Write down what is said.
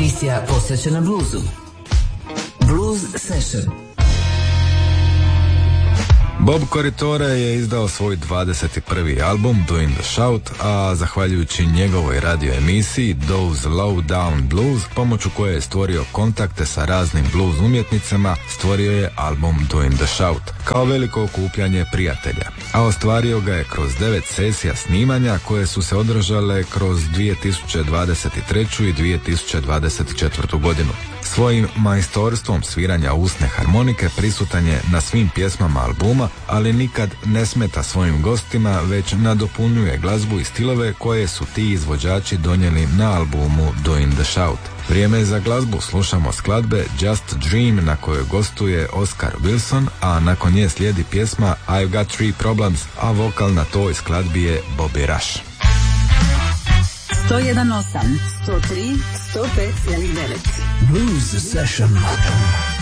Emisija posvećena bluzu. Blues Session. Bob Corritore je izdao svoj 21. album Doing the Shout, a zahvaljujući njegovoj radio emisiji Those Low Down Blues, pomoću koje je stvorio kontakte sa raznim blues umjetnicama, stvorio je album Doing the Shout kao veliko okupljanje prijatelja, a ostvario ga je kroz 9 sesija snimanja koje su se održale kroz 2023. i 2024. godinu. Svojim majstorstvom sviranja usne harmonike prisutan je na svim pjesmama albuma, ali nikad ne smeta svojim gostima, već nadopunjuje glazbu i stilove koje su ti izvođači donijeli na albumu Doing the Shout. Vrijeme je za glazbu, slušamo skladbe Just Dream na kojoj gostuje Oscar Wilson, a nakon nje slijedi pjesma I've Got Three Problems, a vokal na toj skladbi je Bobby Rush. 101.8, 103, 105.9 Blues Session.